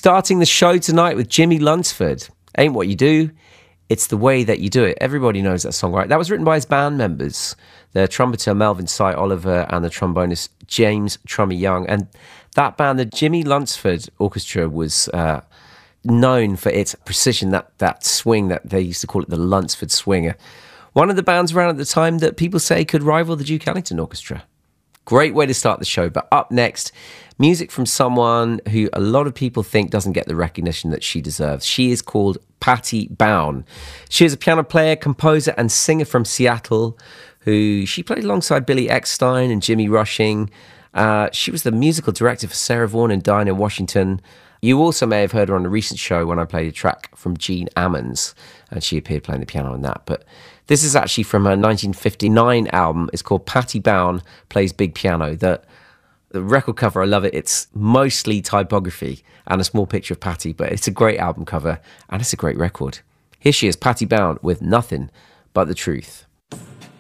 Starting the show tonight with Jimmy Lunceford. Ain't What You Do, It's the Way That You Do It. Everybody knows that song, right? That was written by his band members, the trumpeter Melvin Cy Oliver and the trombonist James Trummy Young. And that band, the Jimmy Lunceford Orchestra, was known for its precision, that swing, that they used to call it the Lunceford Swing. One of the bands around at the time that people say could rival the Duke Ellington Orchestra. Great way to start the show. But up next, music from someone who a lot of people think doesn't get the recognition that she deserves. She is called Patti Bown. She is a piano player, composer, and singer from Seattle, who she played alongside Billy Eckstine and Jimmy Rushing. She was the musical director for Sarah Vaughan and Dinah Washington. You also may have heard her on a recent show when I played a track from Gene Ammons, and she appeared playing the piano on that. But this is actually from her 1959 album. It's called Patti Bown Plays Big Piano. The record cover, I love it. It's mostly typography and a small picture of Patti, but it's a great album cover and it's a great record. Here she is, Patti Bown, with Nothing But the Truth.